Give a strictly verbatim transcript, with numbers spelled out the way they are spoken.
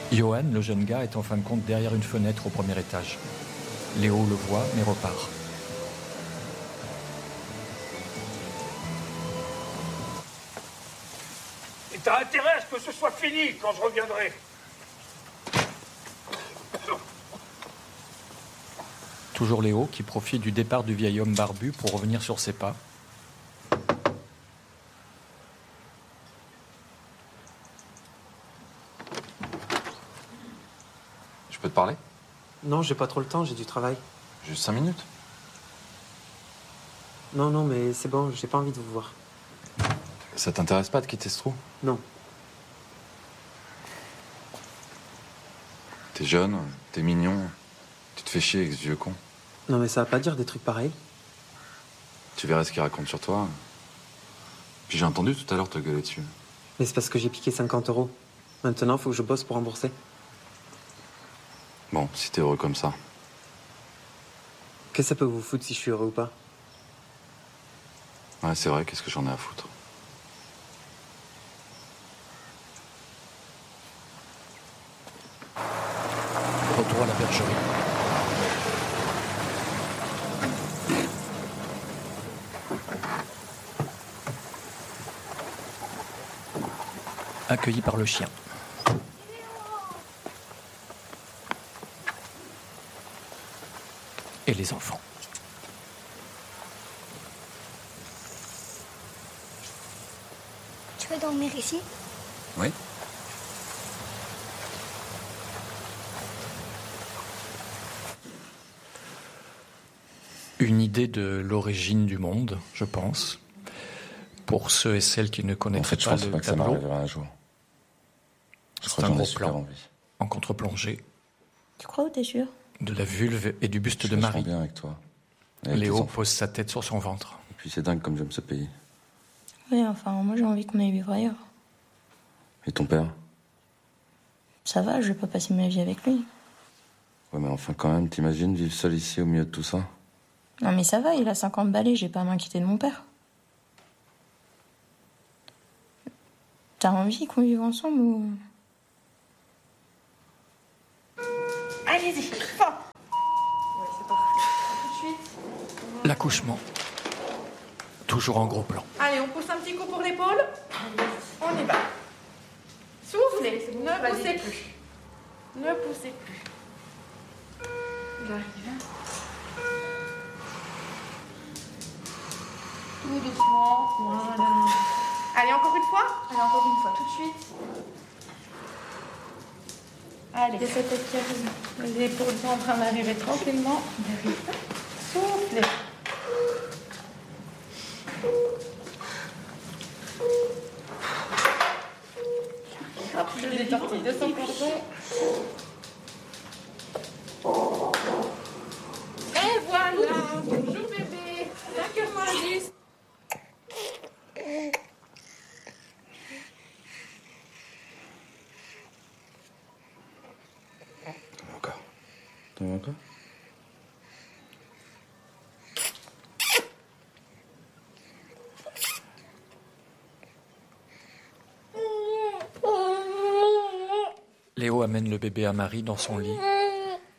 Johan, le jeune gars, est en fin de compte derrière une fenêtre au premier étage. Léo le voit, mais repart. Et t'as intérêt à ce que ce soit fini quand je reviendrai. Toujours Léo qui profite du départ du vieil homme barbu pour revenir sur ses pas. Je peux te parler? Non, j'ai pas trop le temps, j'ai du travail. Juste cinq minutes. Non, non, mais c'est bon, j'ai pas envie de vous voir. Ça t'intéresse pas de quitter ce trou? Non. T'es jeune, t'es mignon, tu te fais chier avec ce vieux con. Non, mais ça va pas dire des trucs pareils. Tu verrais ce qu'il raconte sur toi. Puis j'ai entendu tout à l'heure te gueuler dessus. Mais c'est parce que j'ai piqué cinquante euros. Maintenant, faut que je bosse pour rembourser. Bon, si t'es heureux comme ça. Qu'est-ce que ça peut vous foutre si je suis heureux ou pas? Ouais, c'est vrai, qu'est-ce que j'en ai à foutre? Retour à la bergerie. Accueilli par le chien. Et les enfants. Tu veux dormir ici? Oui. Une idée de l'origine du monde, je pense. Pour ceux et celles qui ne En connaîtraient fait, je pas pense le pas que ça tableau, m'arrivera un jour. Je c'est crois un que j'en ai gros super plan envie. en contre-plongée Tu crois ou t'es sûr? de la vulve et du buste Je de suis vachement Marie. bien avec toi. Et avec tes Léo enfants. pose sa tête sur son ventre. Et puis c'est dingue comme j'aime ce pays. Oui, enfin, moi j'ai envie qu'on aille vivre ailleurs. Et ton père? Ça va, je vais pas passer ma vie avec lui. Ouais, mais enfin quand même, t'imagines vivre seul ici au milieu de tout ça? Non mais ça va, il a cinquante balais, j'ai pas à m'inquiéter de mon père. T'as envie qu'on vive ensemble ou... Allez-y, fort. Ouais, c'est parfait. Tout de suite. L'accouchement. Toujours en gros plan. Allez, on pousse un petit coup pour l'épaule. On y va. Soufflez, ne poussez plus. Ne poussez plus. Il arrive. Tout doucement. Voilà. Allez, encore une fois. Allez, encore une fois, tout de suite. Allez. Il y a sa tête qui arrive. Les épaules sont en train d'arriver tranquillement. Derrière. Soufflez. Hop, je l'ai sorti de son cordon. Et voilà. Bonjour bébé. cinq heures moins dix. T'en veux encore? T'en veux encore? Léo amène le bébé à Marie dans son lit